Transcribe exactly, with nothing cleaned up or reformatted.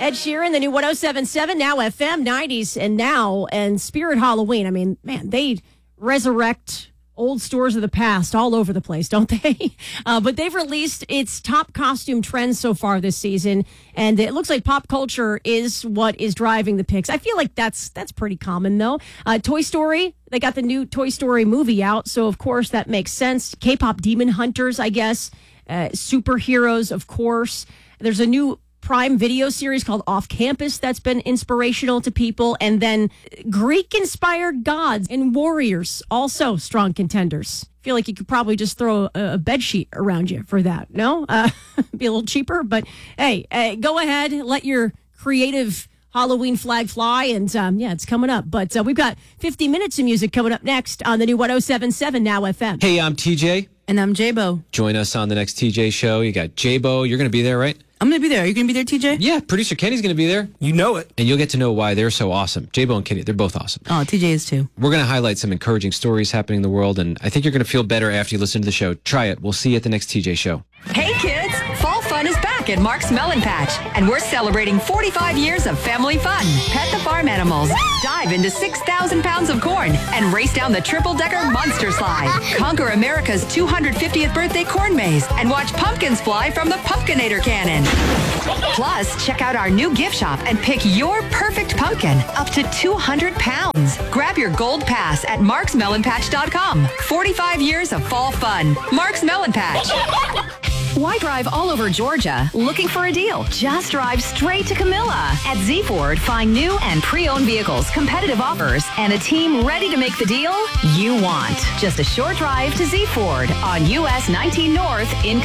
Ed Sheeran, the new one oh seven point seven, Now F M, nineties and now, and Spirit Halloween. I mean, man, they resurrect old stores of the past all over the place, don't they? Uh, but they've released its top costume trends so far this season, and it looks like pop culture is what is driving the picks. I feel like that's that's pretty common, though. Uh, Toy Story, they got the new Toy Story movie out, so of course that makes sense. K-pop demon hunters, I guess. Uh, superheroes, of course. There's a new Prime Video series called Off Campus that's been inspirational to people. And then Greek-inspired gods and warriors, also strong contenders. I feel like you could probably just throw a, a bed sheet around you for that. No? Uh, be a little cheaper. But, hey, uh, go ahead. Let your creative Halloween flag fly. And, um, yeah, it's coming up. But uh, we've got fifty minutes of music coming up next on the new one oh seven point seven Now F M. Hey, I'm T J. And I'm J-Bo. Join us on the next T J show. You got J-Bo. You're going to be there, right? I'm going to be there. Are you going to be there, T J? Yeah, producer Kenny's going to be there. You know it. And you'll get to know why they're so awesome. J-Bo and Kenny, they're both awesome. Oh, T J is too. We're going to highlight some encouraging stories happening in the world, and I think you're going to feel better after you listen to the show. Try it. We'll see you at the next T J show. Hey kids, fall fun is back at Mark's Melon Patch, and we're celebrating forty-five years of family fun. Pet the farm animals, dive into six thousand pounds of corn, and race down the triple-decker monster slide. Conquer America's two hundred fiftieth birthday corn maze, and watch pumpkins fly from the Pumpkinator cannon. Plus, check out our new gift shop and pick your perfect pumpkin, up to two hundred pounds. Grab your gold pass at marks melon patch dot com. forty-five years of fall fun. Mark's Melon Patch. Why drive all over Georgia looking for a deal? Just drive straight to Camilla. At Z Ford, find new and pre-owned vehicles, competitive offers, and a team ready to make the deal you want. Just a short drive to Z Ford on U S nineteen North in